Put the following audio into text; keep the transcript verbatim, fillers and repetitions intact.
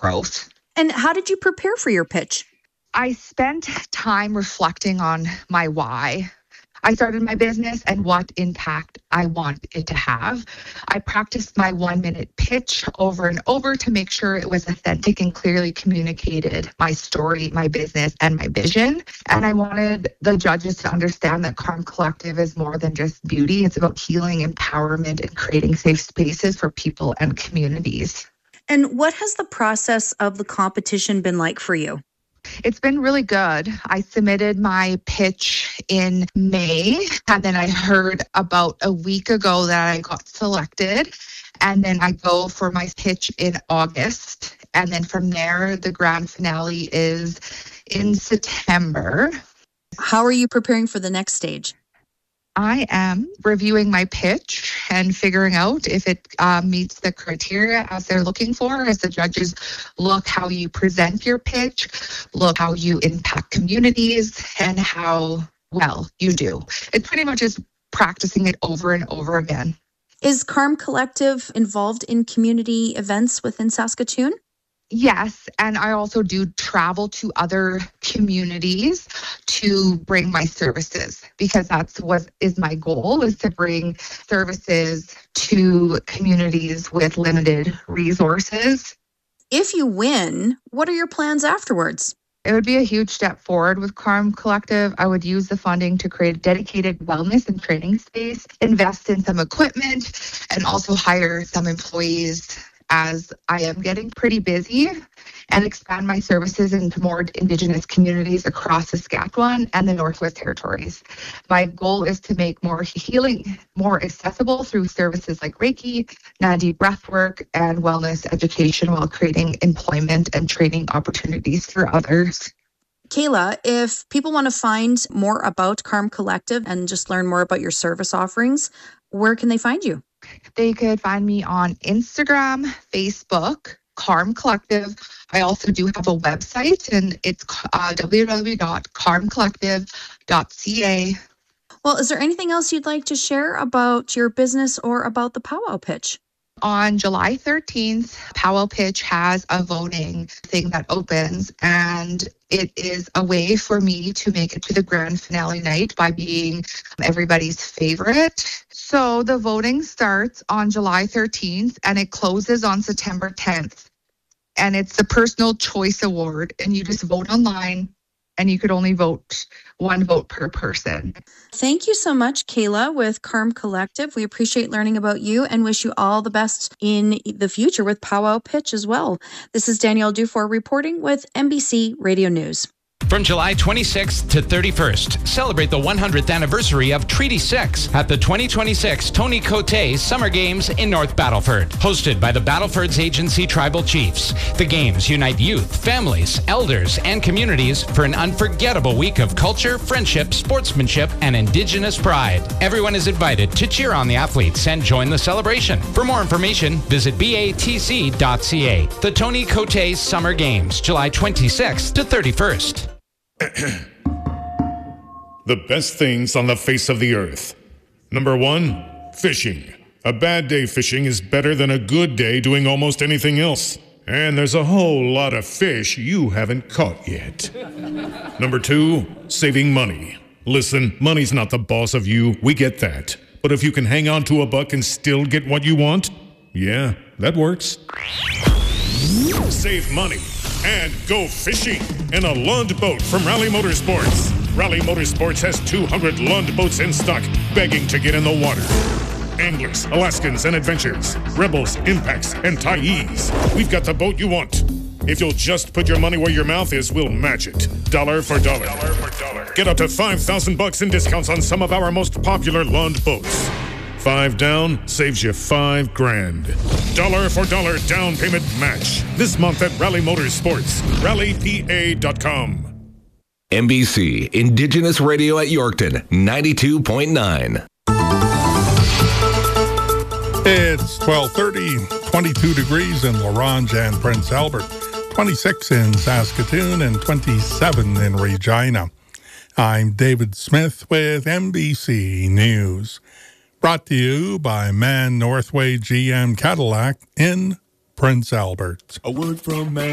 growth. And how did you prepare for your pitch? I spent time reflecting on my why I started my business and what impact I want it to have. I practiced my one minute pitch over and over to make sure it was authentic and clearly communicated my story, my business, and my vision. And I wanted the judges to understand that Calm Collective is more than just beauty. It's about healing, empowerment, and creating safe spaces for people and communities. And what has the process of the competition been like for you? It's been really good. I submitted my pitch in May, and then I heard about a week ago that I got selected. And then I go for my pitch in August. And then from there, the grand finale is in September. How are you preparing for the next stage? I am reviewing my pitch and figuring out if it uh, meets the criteria as they're looking for, as the judges look how you present your pitch, look how you impact communities, and how well you do. It pretty much is practicing it over and over again. Is Calm Collective involved in community events within Saskatoon? Yes, and I also do travel to other communities to bring my services, because that's what is my goal, is to bring services to communities with limited resources. If you win, what are your plans afterwards? It would be a huge step forward with Calm Collective. I would use the funding to create a dedicated wellness and training space, invest in some equipment, and also hire some employees, as I am getting pretty busy, and expand my services into more Indigenous communities across Saskatchewan and the Northwest Territories. My goal is to make more healing more accessible through services like Reiki, Nadi breathwork, and wellness education, while creating employment and training opportunities for others. Kayla, if people want to find more about Calm Collective and just learn more about your service offerings, where can they find you? They could find me on Instagram, Facebook, Calm Collective. I also do have a website, and it's uh, w w w dot calm collective dot c a. Well, is there anything else you'd like to share about your business or about the powwow pitch? On July thirteenth, Powwow Pitch has a voting thing that opens, and it is a way for me to make it to the grand finale night by being everybody's favorite. So the voting starts on July thirteenth and it closes on September tenth. And it's the Personal Choice Award, and you just vote online, and you could only vote one vote per person. Thank you so much, Kayla, with Calm Collective. We appreciate learning about you and wish you all the best in the future with Powwow Pitch as well. This is Danielle Dufour reporting with N B C Radio News. From July twenty-sixth to thirty-first, celebrate the one hundredth anniversary of Treaty six at the twenty twenty-six Tony Cote Summer Games in North Battleford. Hosted by the Battleford's Agency Tribal Chiefs, the games unite youth, families, elders, and communities for an unforgettable week of culture, friendship, sportsmanship, and Indigenous pride. Everyone is invited to cheer on the athletes and join the celebration. For more information, visit b a t c dot c a. The Tony Cote Summer Games, July twenty-sixth to thirty-first. The best things on the face of the earth. Number one, fishing. A bad day fishing is better than a good day doing almost anything else. And there's a whole lot of fish you haven't caught yet. Number two, saving money. Listen, money's not the boss of you, we get that. But if you can hang on to a buck and still get what you want, yeah, that works. Save money and go fishing in a Lund boat from Rally Motorsports. Rally Motorsports has two hundred Lund boats in stock, begging to get in the water. Anglers, Alaskans, and Adventures, Rebels, Impacts, and Tyes. We've got the boat you want. If you'll just put your money where your mouth is, we'll match it. Dollar for dollar. Dollar for dollar. Get up to five thousand bucks in discounts on some of our most popular Lund boats. Five down saves you five grand. Dollar for dollar down payment match. This month at Rally Motorsports. rally p a dot com. N B C Indigenous Radio at Yorkton, ninety-two point nine. It's twelve thirty, twenty-two degrees in La Ronge and Prince Albert, twenty-six in Saskatoon, and twenty-seven in Regina. I'm David Smith with N B C News. Brought to you by Man Northway G M Cadillac in Prince Albert. A word from Man.